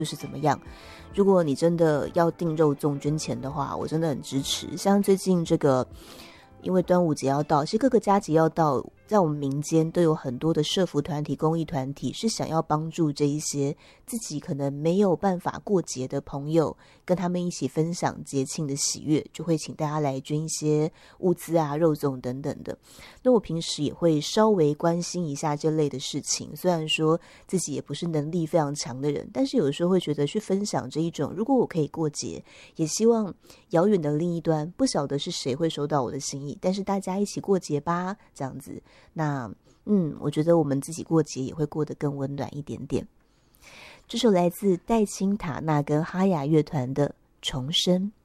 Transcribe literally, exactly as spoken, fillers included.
就是怎么样。如果你真的要订肉粽捐钱的话，我真的很支持。像最近这个，因为端午节要到，其实各个佳节要到，在我们民间都有很多的社福团体、公益团体是想要帮助这一些自己可能没有办法过节的朋友，跟他们一起分享节庆的喜悦，就会请大家来捐一些物资啊、肉粽等等的。那我平时也会稍微关心一下这类的事情，虽然说自己也不是能力非常强的人，但是有时候会觉得去分享这一种，如果我可以过节，也希望遥远的另一端不晓得是谁会收到我的心意，但是大家一起过节吧，这样子。那嗯，我觉得我们自己过节也会过得更温暖一点点。这首来自戴青塔纳跟哈雅乐团的《重生》。